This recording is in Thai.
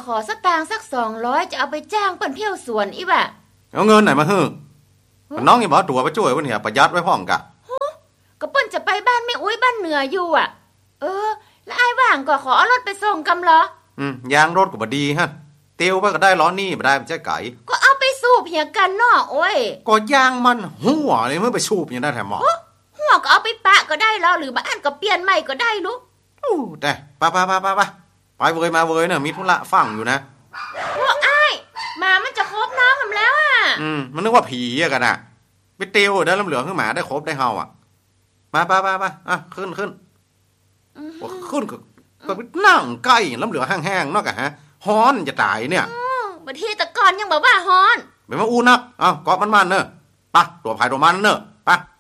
ขอสตางค์สัก200จะเอาไปจ้างเปิ้นเที่ยวสวนอีว่ะเอาเงินไหนมาฮื้อน้องอย่าบอกตัวไปช่วยวันนี้ประหยัดไว้พร้อมกะก็เปิ้นจะไปบ้านแม่อุ้ยบ้านเหนืออยู่อ่ะแล้วอ้ายว่างก็ขอเอารถไปส่งกำเหรอยางรถก็บ่ดีฮะเตียวไปก็ได้ล้อนี่บ่ได้มันจะไก่ก็เอาไปสูบเหี่ยกันเนาะโอ้ยก็ยางมันหัวเลยเมื่อไปสูบอย่างได้แถมหมอหัวก็เอาไปปะก็ได้แล้วหรือบ้านก็เปลี่ยนใหม่ก็ได้ลูกแต่ไปเวยมาเวยเนี่ยมีธุระฟังอยู่นะว่าอ้ายมามันจะครบน้องทำแล้วอ่ะมันนึกว่าผีอะกันอ่ะไปเตียวได้ลำเหลืองขึ้นมาได้ครบได้เฮาอ่ะมาอ่ะขึ้นขึ้นก็นั่งใกล้ลำเหลืองแห้งๆนอกอะฮะฮ้อนจะตายเนี่ยบางทีตะกอนยังบอกว่าฮ้อนเป็นมาอูนักกอบมันเนอะปะตัวภายตัวมันเนอะปะ